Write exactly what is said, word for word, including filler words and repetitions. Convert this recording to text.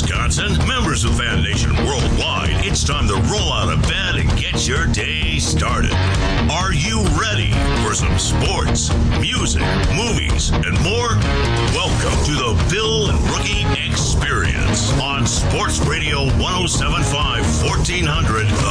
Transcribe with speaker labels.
Speaker 1: Wisconsin, members of Fan Nation worldwide, it's time to roll out of bed and get your day started. Are you ready for some sports, music, movies, and more? Welcome to the Bill and Rookie Experience on Sports Radio one oh seven point five, fourteen hundred